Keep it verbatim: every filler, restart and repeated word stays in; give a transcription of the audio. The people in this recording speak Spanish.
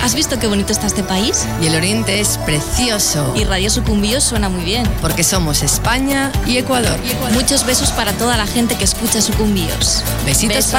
¿Has visto qué bonito está este país? Y el oriente es precioso. Y Radio Sucumbíos suena muy bien. Porque somos España y Ecuador. Muchos besos para toda la gente que escucha Sucumbíos. Besitos.